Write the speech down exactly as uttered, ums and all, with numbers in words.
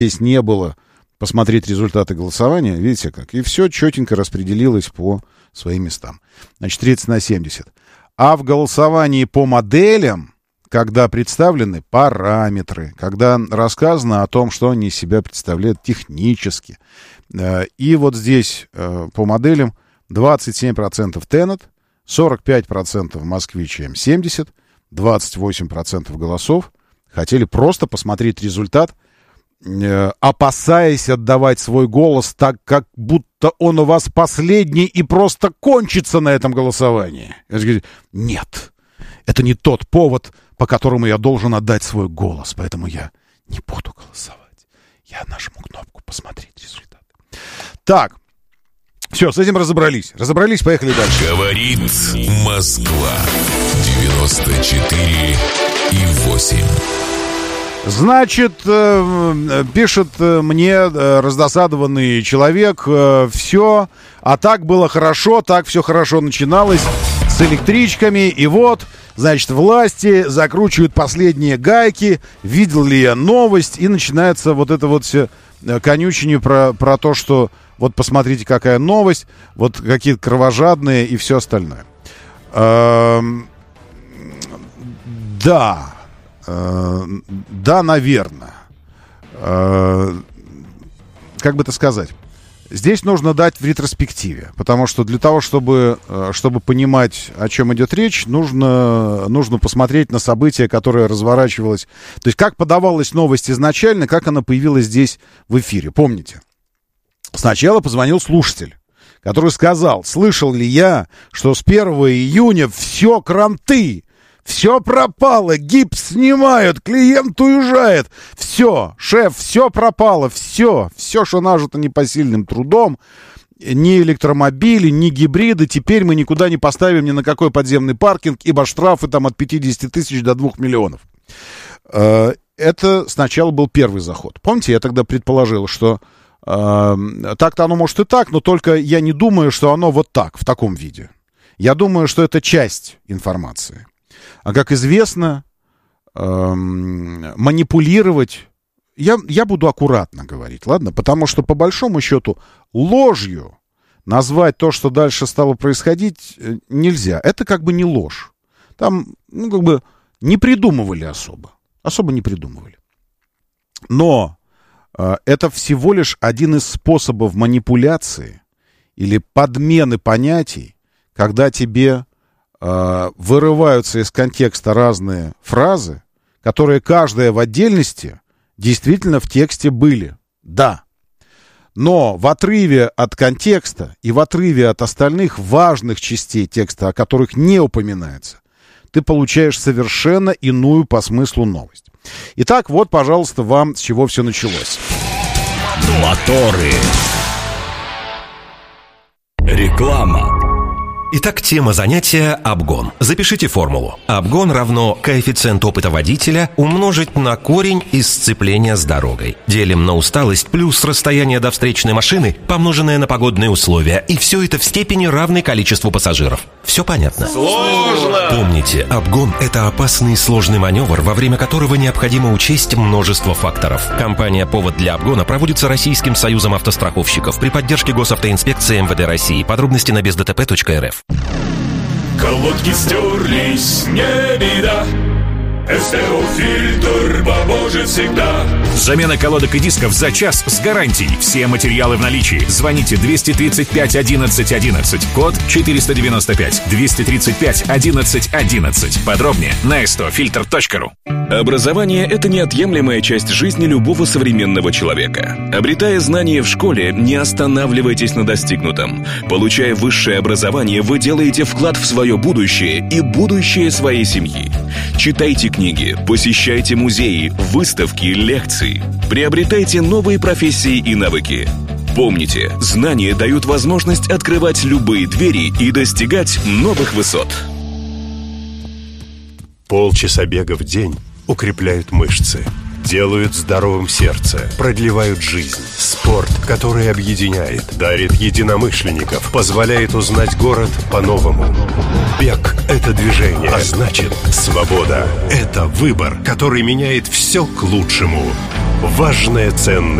здесь не было посмотреть результаты голосования, видите как, и все четенько распределилось по своим местам. Значит, тридцать на семьдесят. А в голосовании по моделям, когда представлены параметры, когда рассказано о том, что они из себя представляют технически, и вот здесь по моделям двадцать семь процентов Tenet, сорок пять процентов Москвич эм семьдесят, двадцать восемь процентов голосов хотели просто посмотреть результат, опасаясь отдавать свой голос так, как будто он у вас последний и просто кончится на этом голосовании. Нет, это не тот повод, по которому я должен отдать свой голос, поэтому я не буду голосовать. Я нажму кнопку «Посмотреть результат». Так, все, с этим разобрались. Разобрались, поехали дальше. Говорит Москва. девяносто четыре и восемь. Значит, э, пишет мне э, раздосадованный человек, э, все, а так было хорошо, так все хорошо начиналось с электричками, и вот, значит, власти закручивают последние гайки, видел ли я новость, и начинается вот это вот все конючение про, про то, что вот посмотрите, какая новость, вот какие-то кровожадные и все остальное. Э, да... Да, наверное. Как бы это сказать? Здесь нужно дать в ретроспективе, потому что для того, чтобы, чтобы понимать, о чем идет речь, нужно, нужно посмотреть на события, которое разворачивалось. То есть, как подавалась новость изначально, как она появилась здесь в эфире. Помните? Сначала позвонил слушатель, который сказал, слышал ли я, что с первого июня все кранты, все пропало, гипс снимают, клиент уезжает. Все, шеф, все пропало, все, все, что нажито непосильным трудом. Ни электромобили, ни гибриды. Теперь мы никуда не поставим ни на какой подземный паркинг, ибо штрафы там от пятидесяти тысяч до двух миллионов. Это сначала был первый заход. Помните, я тогда предположил, что э, так-то оно может и так, но только я не думаю, что оно вот так, в таком виде. Я думаю, что это часть информации. А как известно, эм, манипулировать, я, я буду аккуратно говорить, ладно? Потому что, по большому счету, ложью назвать то, что дальше стало происходить, нельзя. Это как бы не ложь. Там, ну, как бы не придумывали особо. Особо не придумывали. Но э, это всего лишь один из способов манипуляции или подмены понятий, когда тебе вырываются из контекста разные фразы, которые каждая в отдельности действительно в тексте были. Да. Но в отрыве от контекста и в отрыве от остальных важных частей текста, о которых не упоминается, ты получаешь совершенно иную по смыслу новость. Итак, вот, пожалуйста, вам с чего все началось. Моторы. Реклама. Итак, тема занятия – обгон. Запишите формулу. Обгон равно коэффициент опыта водителя умножить на корень из сцепления с дорогой. Делим на усталость плюс расстояние до встречной машины, помноженное на погодные условия. И все это в степени равной количеству пассажиров. Все понятно? Сложно! Помните, обгон – это опасный и сложный маневр, во время которого необходимо учесть множество факторов. Компания «Повод для обгона» проводится Российским союзом автостраховщиков при поддержке госавтоинспекции эм вэ дэ России. Подробности на без дэ тэ пэ точка эр эф. Колодки стерлись, не беда. СТО-фильтр поможет всегда. Замена колодок и дисков за час с гарантией. Все материалы в наличии. Звоните двести тридцать пять одиннадцать одиннадцать. Код четыреста девяносто пять. двести тридцать пять одиннадцать одиннадцать. Подробнее на эс тэ о фильтр точка ру. Образование – это неотъемлемая часть жизни любого современного человека. Обретая знания в школе, не останавливайтесь на достигнутом. Получая высшее образование, вы делаете вклад в свое будущее и будущее своей семьи. Читайте книги, посещайте музеи, выставки, лекции. Приобретайте новые профессии и навыки. Помните, знания дают возможность открывать любые двери и достигать новых высот. Полчаса бега в день укрепляют мышцы, делают здоровым сердце, продлевают жизнь. Спорт, который объединяет, дарит единомышленников, позволяет узнать город по-новому. Бег – это движение, а значит, свобода – это выбор, который меняет все к лучшему. Важная ценность